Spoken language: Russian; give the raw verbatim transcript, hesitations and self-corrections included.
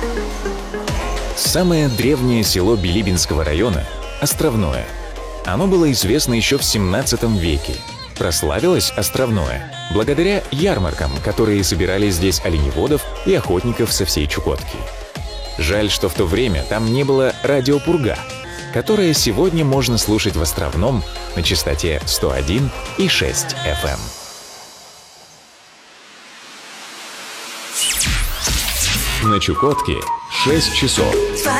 Самое древнее село Билибинского района – Островное. Оно было известно еще в семнадцатом веке. Прославилось Островное благодаря ярмаркам, которые собирали здесь оленеводов и охотников со всей Чукотки. Жаль, что в то время там не было радио «Пурга», которое сегодня можно слушать в Островном на частоте сто один и шесть эф эм. На Чукотке шесть часов.